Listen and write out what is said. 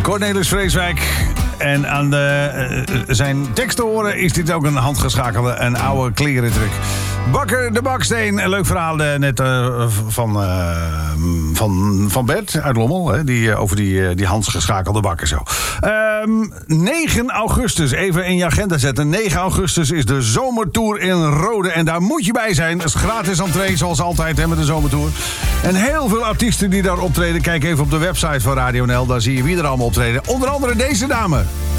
Cornelis Vreeswijk. En aan zijn tekst te horen is dit ook een handgeschakelde en oude klerentruc. Bakker de Baksteen. Een leuk verhaal net van Bert uit Lommel. Hè, over die handgeschakelde bakker zo. 9 augustus, even in je agenda zetten. 9 augustus is de zomertour in Rode. En daar moet je bij zijn. Dat is gratis entree, zoals altijd hè, met de zomertour. En heel veel artiesten die daar optreden. Kijk even op de website van Radio NL. Daar zie je wie er allemaal optreden. Onder andere deze dame.